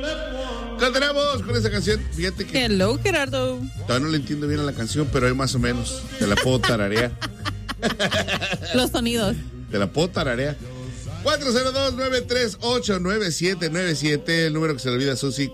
Continuamos con esa canción. Fíjate que Hello, Gerardo. todavía no le entiendo bien a la canción, pero hay más o menos. Te la puedo tararear. Los sonidos. Te la puedo tararear. 402-938-9797, el número que se le olvida a Susi.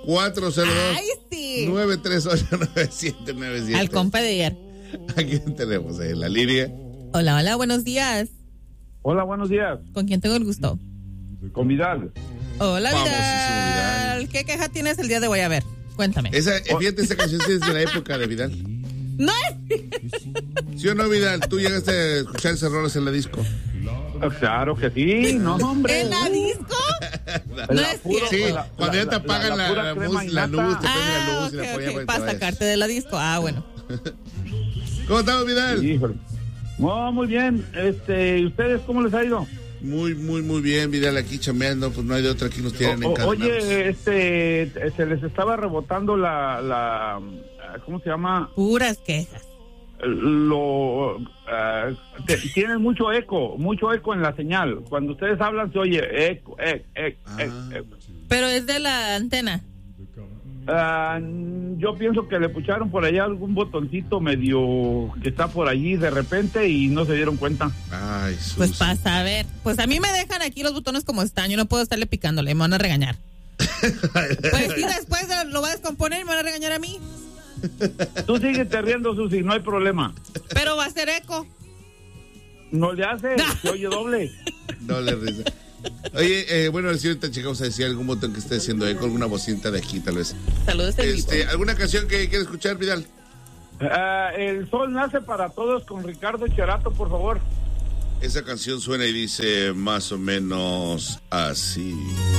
402-938-9797. Al compa de ayer. Aquí tenemos la línea. Hola, hola, buenos días. Hola, buenos días. ¿Con quién tengo el gusto? Con Vidal. Hola, Famosísimo Vidal. Vidal. ¿Qué queja tienes el día de hoy? A ver, cuéntame. Fíjate, esa canción sí es de la época de Vidal. No. ¿Sí o no, Vidal? ¿Tú llegaste a escuchar esos roles en la disco? Claro que sí, no, hombre. ¿En la disco? No es cierto. Sí, cuando ya te apagan la pura luz, crema y la luz, te nata. prenden la luz y la ok, ponían ok, para para que te sacarte de la disco. Ah, bueno. vayas. ¿Cómo estamos, Vidal? Híjole. No, muy bien. ¿Ustedes cómo les ha ido? Muy, muy, muy bien, Vidal, aquí chameando, pues no hay de otra, aquí nos tienen encadenados. Oye, se les estaba rebotando ¿cómo se llama? Puras quejas. Tienen mucho eco en la señal. Cuando ustedes hablan se oye eco. Pero es de la antena. Yo pienso que le pucharon por allá algún botoncito medio que está por allí de repente y no se dieron cuenta. Ay, Susi. Pues pasa, a ver. Pues a mí me dejan aquí los botones como están. Yo no puedo estarle picándole, me van a regañar. Pues sí, después lo va a descomponer y me van a regañar a mí. Tú síguete riendo, Susi, no hay problema. Pero va a ser eco. No le hace, se oye doble. No le risa. Oye, bueno, si ahorita checamos a decir algún botón que esté haciendo eco, alguna bocinita de aquí, tal vez. Saludos en vivo. ¿Alguna canción que quieras escuchar, Vidal? El sol nace para todos con Ricardo Cherato, por favor. Esa canción suena y dice más o menos así.